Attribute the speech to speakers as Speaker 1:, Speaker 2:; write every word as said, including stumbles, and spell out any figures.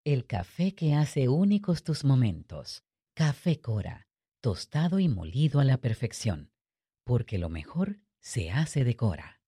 Speaker 1: El café que hace únicos tus momentos. Café Cora, tostado y molido a la perfección. Porque lo mejor se hace de Cora.